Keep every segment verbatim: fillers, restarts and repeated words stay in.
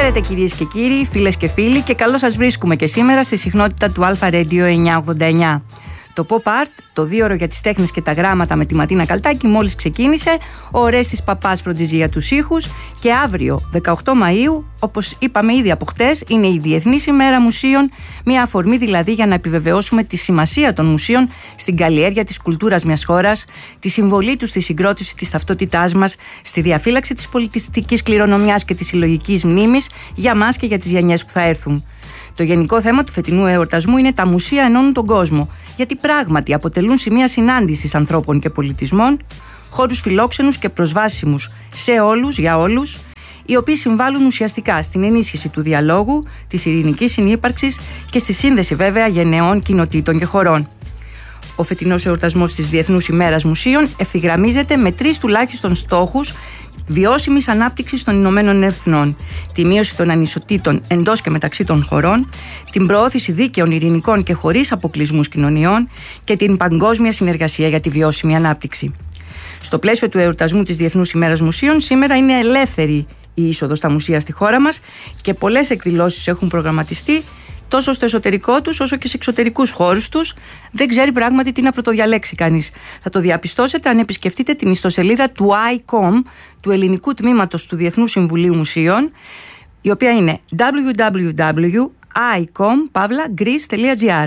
Χαίρετε κυρίες και κύριοι, φίλες και φίλοι, και καλώς σας βρίσκουμε και σήμερα στη συχνότητα του Αλφα Radio εννιακόσια ογδόντα εννιά. Το Pop Art, το δίωρο για τις τέχνες και τα γράμματα με τη Ματίνα Καλτάκη, μόλις ξεκίνησε. Ο Ορέστης Παπάς φροντίζει για τους ήχους. Και αύριο, δεκαοκτώ Μαΐου, όπως είπαμε ήδη από χτες, είναι η Διεθνής ημέρα μουσείων. Μια αφορμή δηλαδή για να επιβεβαιώσουμε τη σημασία των μουσείων στην καλλιέργεια της κουλτούρας μιας χώρας, τη συμβολή τους στη συγκρότηση της ταυτότητάς μας, στη διαφύλαξη της πολιτιστικής κληρονομιάς και της συλλογικής μνήμης για μας και για τις γενιές που θα έρθουν. Το γενικό θέμα του φετινού εορτασμού είναι τα μουσεία ενώνουν τον κόσμο, γιατί πράγματι αποτελούν σημεία συνάντησης ανθρώπων και πολιτισμών, χώρους φιλόξενους και προσβάσιμους σε όλους, για όλους, οι οποίοι συμβάλλουν ουσιαστικά στην ενίσχυση του διαλόγου, της ειρηνικής συνύπαρξης και στη σύνδεση βέβαια γενναιών κοινοτήτων και χωρών. Ο φετινός εορτασμός της Διεθνούς ημέρας Μουσείων ευθυγραμμίζεται με τρεις τουλάχιστον στόχους βιώσιμης ανάπτυξης των Ηνωμένων Εθνών: τη μείωση των ανισοτήτων εντός και μεταξύ των χωρών, την προώθηση δίκαιων, ειρηνικών και χωρίς αποκλεισμούς κοινωνιών και την παγκόσμια συνεργασία για τη βιώσιμη ανάπτυξη. Στο πλαίσιο του εορτασμού της Διεθνούς ημέρας Μουσείων, σήμερα είναι ελεύθερη η είσοδος στα μουσεία στη χώρα μας και πολλές εκδηλώσεις έχουν προγραμματιστεί τόσο στο εσωτερικό τους όσο και σε εξωτερικούς χώρους τους. Δεν ξέρει πράγματι τι να πρωτοδιαλέξει κανείς. Θα το διαπιστώσετε αν επισκεφτείτε την ιστοσελίδα του άι κομ, του ελληνικού τμήματος του Διεθνού Συμβουλίου Μουσείων, η οποία είναι double-u double-u double-u τελεία άι κομ παύλα greece τελεία gr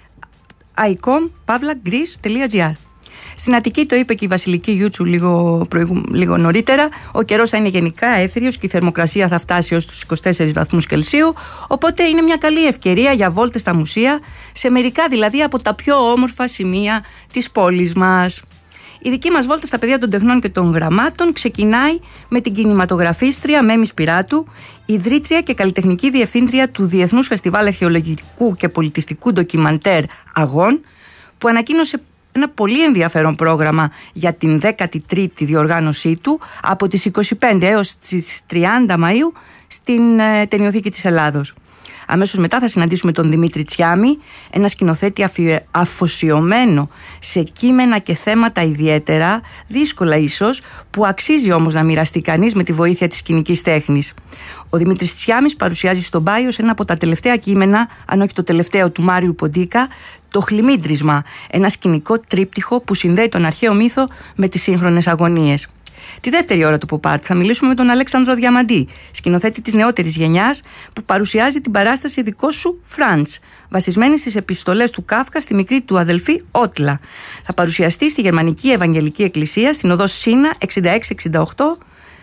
άι κομ παύλα greece τελεία gr. Στην Αττική, το είπε και η Βασιλική Γιούτσου λίγο, προηγου... λίγο νωρίτερα, ο καιρός θα είναι γενικά έθριος και η θερμοκρασία θα φτάσει ως τους είκοσι τέσσερις βαθμούς Κελσίου, οπότε είναι μια καλή ευκαιρία για βόλτες στα μουσεία, σε μερικά δηλαδή από τα πιο όμορφα σημεία της πόλης μας. Η δική μας βόλτα στα πεδία των τεχνών και των γραμμάτων ξεκινάει με την κινηματογραφίστρια Μέμη Σπυράτου, ιδρύτρια και καλλιτεχνική διευθύντρια του Διεθνούς Φεστιβάλ Αρχαιολογικού και Πολιτιστικού Ντοκιμαντέρ Αγών, που ανακοίνωσε ένα πολύ ενδιαφέρον πρόγραμμα για την δέκατη τρίτη διοργάνωσή του από τις είκοσι πέντε έως τις τριάντα Μαΐου στην ε, Ταινιοθήκη της Ελλάδος. Αμέσως μετά θα συναντήσουμε τον Δημήτρη Τσιάμι, ένα σκηνοθέτη αφοσιωμένο σε κείμενα και θέματα ιδιαίτερα, δύσκολα ίσως, που αξίζει όμως να μοιραστεί κανείς με τη βοήθεια της σκηνικής τέχνης. Ο Δημήτρης Τσιάμις παρουσιάζει στον Πάιος ένα από τα τελευταία κείμενα, αν όχι το τελευταίο, του Μάριου Ποντίκα, το Χλιμίντρισμα, ένα σκηνικό τρίπτυχο που συνδέει τον αρχαίο μύθο με τις σύγχρονες αγωνίες. Τη δεύτερη ώρα του Pop Art θα μιλήσουμε με τον Αλέξανδρο Διαμαντή, σκηνοθέτη της νεότερης γενιάς, που παρουσιάζει την παράσταση «Δικό σου Φραντς», βασισμένη στις επιστολές του Κάφκα στη μικρή του αδελφή Ότλα. Θα παρουσιαστεί στη Γερμανική Ευαγγελική Εκκλησία, στην οδό Σίνα εξήντα έξι εξήντα οκτώ,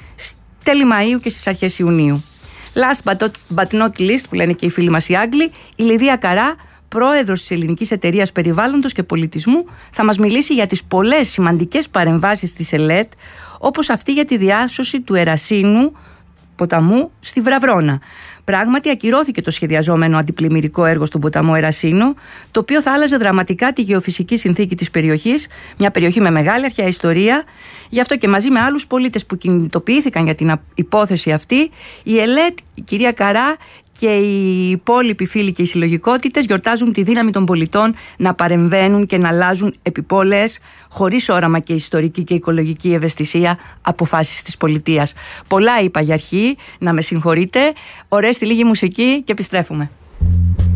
τέλη Μαΐου και στις αρχές Ιουνίου. Last but not least, που λένε και οι φίλοι μας οι Άγγλοι, η Λιδία Καρά, πρόεδρος της Ελληνικής Εταιρείας Περιβάλλοντος και Πολιτισμού, θα μας μιλήσει για τις πολλές σημαντικές παρεμβάσεις της ΕΛΕΤ, όπως αυτή για τη διάσωση του Ερασίνου ποταμού στη Βραβρώνα. Πράγματι, ακυρώθηκε το σχεδιαζόμενο αντιπλημμυρικό έργο στον ποταμό Ερασίνο, το οποίο θα άλλαζε δραματικά τη γεωφυσική συνθήκη της περιοχής, μια περιοχή με μεγάλη αρχαία ιστορία. Γι' αυτό και μαζί με άλλους πολίτες που κινητοποιήθηκαν για την υπόθεση αυτή, η ΕΛΕΤ, η κυρία Καρά και οι υπόλοιποι φίλοι και οι συλλογικότητες γιορτάζουν τη δύναμη των πολιτών να παρεμβαίνουν και να αλλάζουν επιπόλαιες, χωρίς όραμα και ιστορική και οικολογική ευαισθησία, αποφάσεις της πολιτείας. Πολλά είπα για αρχή, να με συγχωρείτε. Ωραία, στη λίγη μουσική και επιστρέφουμε.